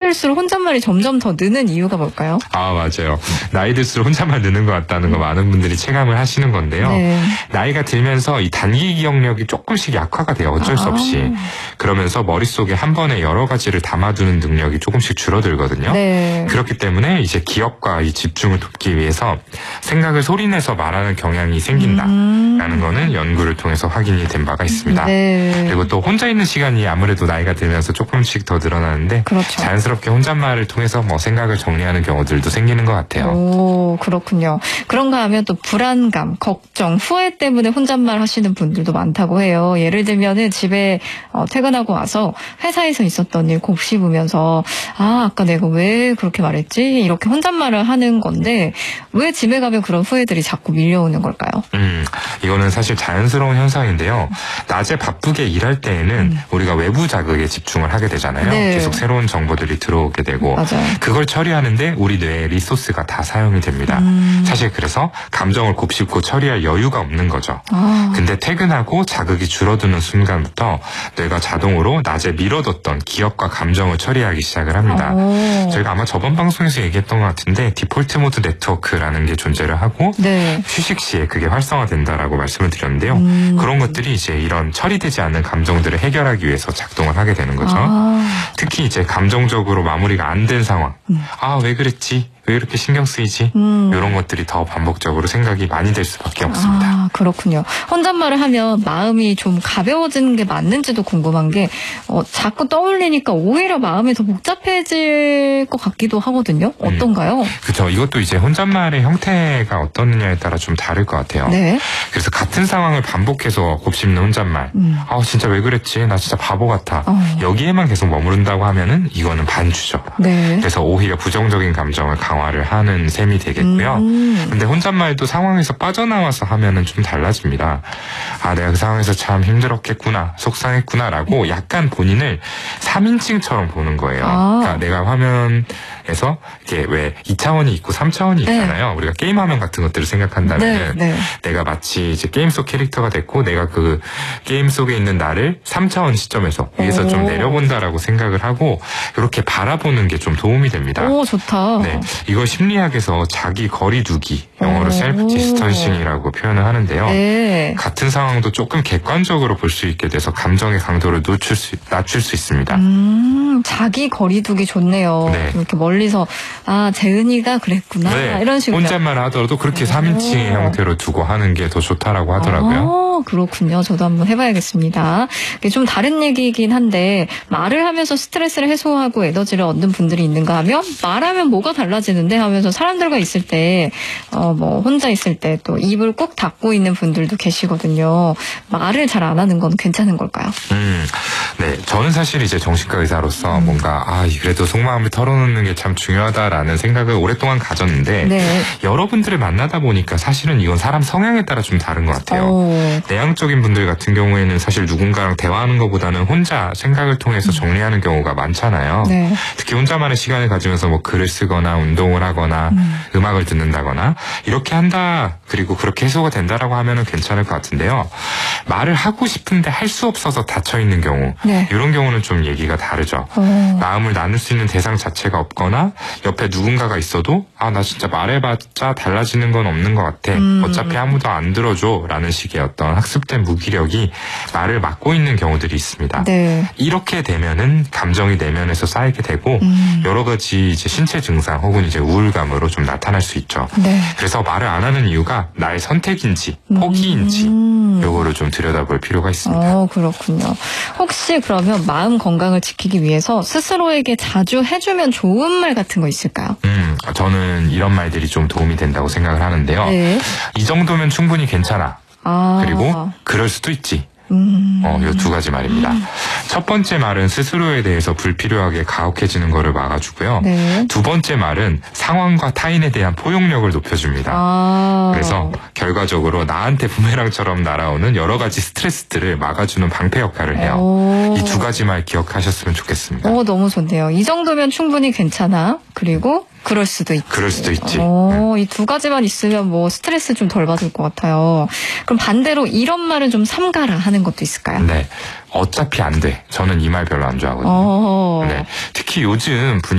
들수록 혼잣말이 점점 더 느는 이유가 뭘까요? 아, 맞아요. 나이 들수록 혼잣말 느는 것 같다는 거 많은 분들이 체감을 하시는 건데요. 네. 나이가 들면서 이 단기 기억력이 조금씩 약화가 돼요. 어쩔 수 없이. 그러면서 머릿속에 한 번에 여러 가지를 담아두는 능력이 조금씩 줄어들거든요. 네. 그렇기 때문에 이제 기억과 이 집중을 돕기 위해서 생각을 소리내서 말하는 경향이 생긴다라는 거는 연구를 통해서 확인이 된 바가 있습니다. 네. 그리고 또 혼자 있는 시간이 아무래도 나이가 들면서 조금씩 더 늘어나는데 그렇죠. 자연스럽게 혼잣말을 통해서 뭐 생각을 정리하는 경우들도 생기는 것 같아요. 오, 그렇군요. 그런가 하면 또 불안감, 걱정, 후회 때문에 혼잣말 하시는 분들도 많다고 해요. 예를 들면은 집에 퇴근하고 와서 회사에서 있었던 일 곱씹으면서 아까 내가 왜 그렇게 말했지? 이렇게 혼잣말을 하는 건데 왜 집에 가면 그런 후회들이 자꾸 밀려오는 걸까요? 이거는 사실 자연스러운 현상인데요. 낮에 바쁘게 일할 때에는 우리가 외부 자극에 집중을 하게 되잖아요. 네. 계속 새로운 정보들이 들어오게 되고 맞아요. 그걸 처리하는데 우리 뇌의 리소스가 다 사용이 됩니다. 사실 그래서 감정을 곱씹고 처리할 여유가 없는 거죠. 근데 퇴근하고 자극이 줄어드는 순간부터 뇌가 자동으로 낮에 미뤄뒀던 기억과 감정을 처리하기 시작을 합니다. 저희가 아마 저번 방송에서 얘기했던 것 같은데 디폴트 모드 네트워크라는 게 존재를 하고 네. 휴식 시에 그게 활성화된다라고 말씀을 드렸는데요. 그런 것들이 이제 이런 처리되지 않는 감정들을 해결하기 위해서 작동을 하게 되는 거죠. 특히 이제 감정적으로 마무리가 안 된 상황. 왜 그랬지? 왜 이렇게 신경 쓰이지? 이런 것들이 더 반복적으로 생각이 많이 될 수밖에 없습니다. 그렇군요. 혼잣말을 하면 마음이 좀 가벼워지는 게 맞는지도 궁금한 게 자꾸 떠올리니까 오히려 마음이 더 복잡해질 것 같기도 하거든요. 어떤가요? 그렇죠. 이것도 이제 혼잣말의 형태가 어떠느냐에 따라 좀 다를 것 같아요. 네. 그래서 같은 상황을 반복해서 곱씹는 혼잣말. 진짜 왜 그랬지? 나 진짜 바보 같아. 여기에만 계속 머무른다고 하면은 이거는 반주죠. 네. 그래서 오히려 부정적인 감정을 강화를 하는 셈이 되겠고요. 근데 혼잣말도 상황에서 빠져나와서 하면은 좀 달라집니다. 내가 그 상황에서 참 힘들었겠구나, 속상했구나라고 약간 본인을 3인칭처럼 보는 거예요. 그러니까 내가 화면에서 이렇게 왜 2차원이 있고 3차원이 있잖아요. 우리가 게임 화면 같은 것들을 생각한다면 내가 마치 이제 게임 속 캐릭터가 됐고 내가 그 게임 속에 있는 나를 3차원 시점에서 위에서 좀 내려본다라고 생각을 하고 이렇게 바라보는 게 좀 도움이 됩니다. 오, 좋다. 네, 이걸 심리학에서 자기 거리두기, 영어로 셀프 디스턴싱이라고 표현을 하는데요. 네. 같은 상황도 조금 객관적으로 볼 수 있게 돼서 감정의 강도를 낮출 수 있습니다. 자기 거리두기 좋네요. 네. 이렇게 멀리서 재은이가 그랬구나 이런 식으로 혼잣말 하더라도 그렇게 3인칭의 형태로 두고 하는 게 더 좋다라고 하더라고요. 그렇군요. 저도 한번 해봐야겠습니다. 이게 좀 다른 얘기이긴 한데 말을 하면서 스트레스를 해소하고 에너지를 얻는 분들이 있는가 하면 말하면 뭐가 달라지는데 하면서 사람들과 있을 때 혼자 있을 때 또 입을 꾹 닫고 있는 분들도 계시거든요. 말을 잘 안 하는 건 괜찮은 걸까요? 네, 저는 사실 이제 정신과 의사로서 뭔가 그래도 속마음을 털어놓는 게 참 중요하다라는 생각을 오랫동안 가졌는데 여러분들을 만나다 보니까 사실은 이건 사람 성향에 따라 좀 다른 것 같아요. 내향적인 분들 같은 경우에는 사실 누군가랑 대화하는 것보다는 혼자 생각을 통해서 정리하는 경우가 많잖아요. 네. 특히 혼자만의 시간을 가지면서 뭐 글을 쓰거나 운동을 하거나 음악을 듣는다거나 이렇게 한다 그리고 그렇게 해소가 된다라고 하면은 괜찮을 것 같은데요. 말을 하고 싶은데 할 수 없어서 닫혀있는 경우 이런 경우는 좀 얘기가 다르죠. 마음을 나눌 수 있는 대상 자체가 없거나 옆에 누군가가 있어도 나 진짜 말해봤자 달라지는 건 없는 것 같아. 어차피 아무도 안 들어줘 라는 식의 어떤 학습된 무기력이 말을 막고 있는 경우들이 있습니다. 네. 이렇게 되면은 감정이 내면에서 쌓이게 되고 여러 가지 이제 신체 증상 혹은 이제 우울감으로 좀 나타날 수 있죠. 네. 그래서 말을 안 하는 이유가 나의 선택인지 포기인지 요거를 좀 들여다볼 필요가 있습니다. 그렇군요. 혹시 그러면 마음 건강을 지키기 위해서 스스로에게 자주 해주면 좋은 말 같은 거 있을까요? 저는 이런 말들이 좀 도움이 된다고 생각을 하는데요. 이 정도면 충분히 괜찮아. 그리고 그럴 수도 있지. 요 두 가지 말입니다. 첫 번째 말은 스스로에 대해서 불필요하게 가혹해지는 거를 막아주고요. 두 번째 말은 상황과 타인에 대한 포용력을 높여줍니다. 그래서 결과적으로 나한테 부메랑처럼 날아오는 여러 가지 스트레스들을 막아주는 방패 역할을 해요. 이 두 가지 말 기억하셨으면 좋겠습니다. 너무 좋네요. 이 정도면 충분히 괜찮아. 그리고 그럴 수도 있지. 그럴 수도 있지. 이 두 가지만 있으면 스트레스 좀 덜 받을 것 같아요. 그럼 반대로 이런 말은 좀 삼가라 하는 것도 있을까요? 네. 어차피 안 돼. 저는 이 말 별로 안 좋아하거든요. 네. 특히 요즘